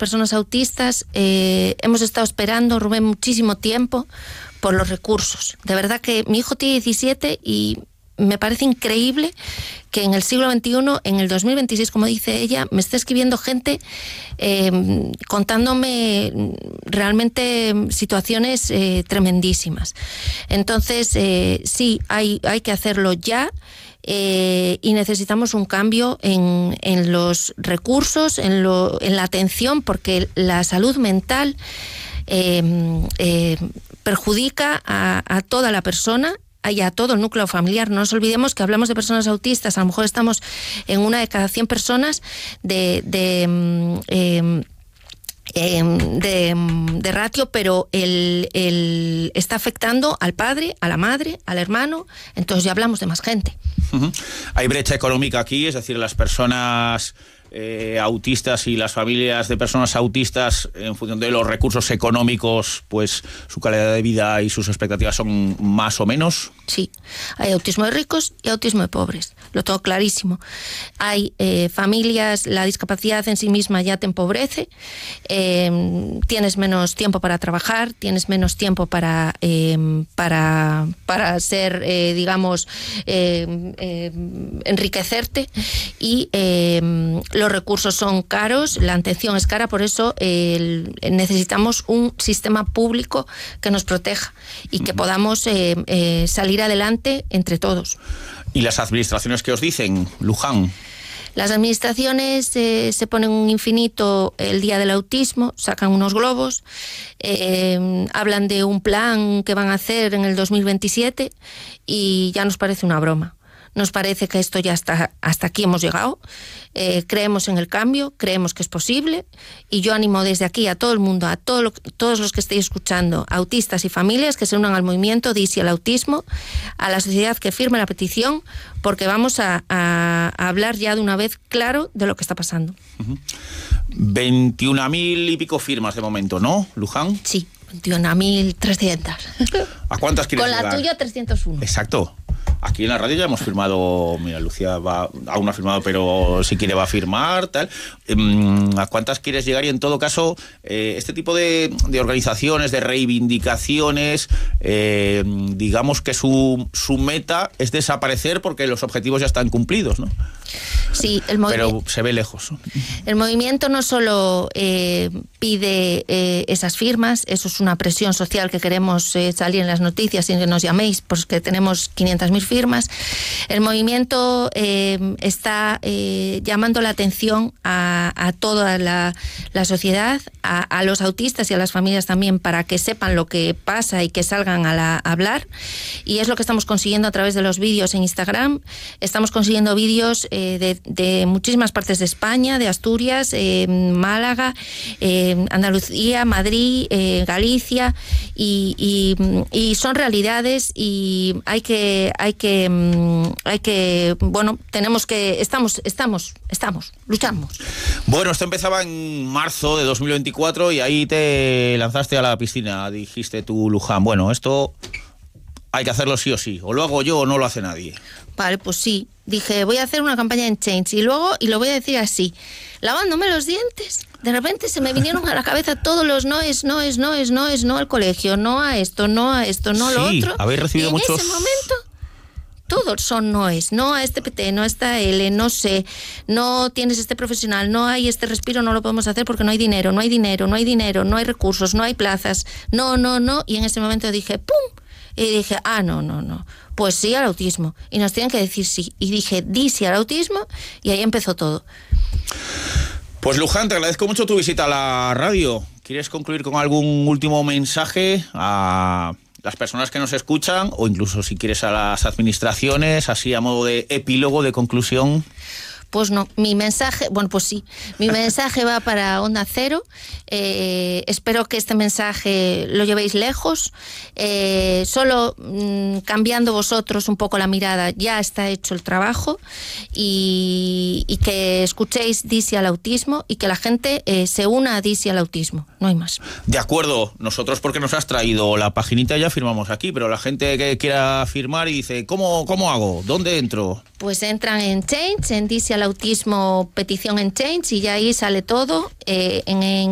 personas autistas hemos estado esperando, Rubén, muchísimo tiempo por los recursos. De verdad que mi hijo tiene 17 y me parece increíble que en el siglo XXI, en el 2026, como dice ella, me esté escribiendo gente contándome realmente situaciones tremendísimas. Entonces, sí, hay que hacerlo ya. Y necesitamos un cambio en los recursos, en la atención, porque la salud mental perjudica a toda la persona y a todo el núcleo familiar. No nos olvidemos que hablamos de personas autistas, a lo mejor estamos en una de cada 100 personas de ratio, pero está afectando al padre, a la madre, al hermano, entonces ya hablamos de más gente. Hay brecha económica aquí, es decir, las personas autistas y las familias de personas autistas, en función de los recursos económicos, pues su calidad de vida y sus expectativas son más o menos. Sí, hay autismo de ricos y autismo de pobres, lo tengo clarísimo. Hay familias, la discapacidad en sí misma ya te empobrece, tienes menos tiempo para trabajar, tienes menos tiempo para ser, digamos, enriquecerte, y los recursos son caros, la atención es cara, por eso necesitamos un sistema público que nos proteja y que podamos salir adelante entre todos. ¿Y las administraciones qué os dicen, Luján? Las administraciones se ponen un infinito el día del autismo, sacan unos globos, hablan de un plan que van a hacer en el 2027 y ya nos parece una broma. Nos parece que esto ya está, hasta aquí hemos llegado. Creemos en el cambio, creemos que es posible, y yo animo desde aquí a todo el mundo, a todos los que estéis escuchando, autistas y familias, que se unan al movimiento de Sí al Autismo, a la sociedad que firme la petición, porque vamos a hablar ya de una vez claro de lo que está pasando. 21.000 y pico firmas de momento, ¿no, Luján? Sí, 21.300. ¿A cuántas quieres llegar? Con la tuya, 301. Exacto. Aquí en la radio ya hemos firmado, mira, Lucía aún no ha firmado, pero si quiere va a firmar, tal. ¿A cuántas quieres llegar? Y en todo caso, este tipo de organizaciones, de reivindicaciones, digamos que su meta es desaparecer porque los objetivos ya están cumplidos, ¿no? Sí, pero se ve lejos. El movimiento no solo pide esas firmas, eso es una presión social que queremos salir en las noticias y que nos llaméis, porque tenemos 500.000 firmas. El movimiento está llamando la atención a toda la sociedad, a los autistas y a las familias también, para que sepan lo que pasa y que salgan a hablar, y es lo que estamos consiguiendo a través de los vídeos en Instagram. Estamos consiguiendo vídeos de muchísimas partes de España, de Asturias, Málaga, Andalucía, Madrid, Galicia, y son realidades, y hay que bueno, luchamos. Bueno, esto empezaba en marzo de 2024 y ahí te lanzaste a la piscina, dijiste tú, Luján, bueno, esto hay que hacerlo sí o sí, o lo hago yo o no lo hace nadie. Vale, pues sí, dije, voy a hacer una campaña en Change, y lo voy a decir así, lavándome los dientes, de repente se me vinieron a la cabeza todos los no al colegio, no a esto, no lo otro. Habéis recibido muchos. En ese momento todos son noes, no a este PT, no a esta L, no sé, no tienes este profesional, no hay este respiro, no lo podemos hacer porque no hay dinero, no hay recursos, no hay plazas, no, y en ese momento dije, ¡pum! Y dije, no, pues sí al autismo, y nos tienen que decir sí, y dije, di sí al autismo, y ahí empezó todo. Pues Luján, te agradezco mucho tu visita a la radio. ¿Quieres concluir con algún último mensaje a las personas que nos escuchan, o incluso si quieres a las administraciones, así a modo de epílogo, de conclusión? Pues no, mi mensaje va para Onda Cero. Espero que este mensaje lo llevéis lejos. Solo cambiando vosotros un poco la mirada ya está hecho el trabajo, y que escuchéis Di Sí al Autismo, y que la gente se una a Di Sí al Autismo, no hay más. De acuerdo, nosotros porque nos has traído la paginita ya firmamos aquí, pero la gente que quiera firmar y dice, ¿cómo hago? ¿Dónde entro? Pues entran en Change, en Di Sí al Autismo, petición en Change, y ya ahí sale todo en